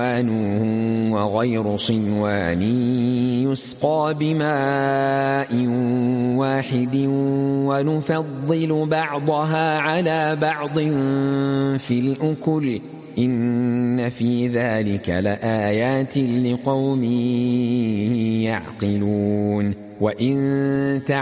وغير صنوان يسقى بماء واحد ونفضل بعضها على بعض في الأكل إن في ذلك لآيات لقوم يعقلون. وإن